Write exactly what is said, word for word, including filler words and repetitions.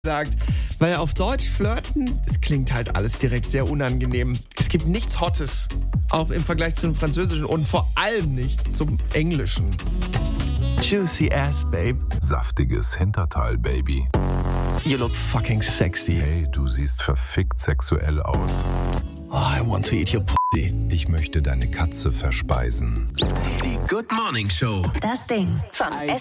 sagt, weil auf Deutsch flirten, das klingt halt alles direkt sehr unangenehm. Es gibt nichts Hottes, auch im Vergleich zum Französischen und vor allem nicht zum Englischen. Juicy ass, babe. Saftiges Hinterteil, Baby. You look fucking sexy. Hey, du siehst verfickt sexuell aus. Oh, I want to eat your pussy. Ich möchte deine Katze verspeisen. Die Good Morning Show. Das Ding vom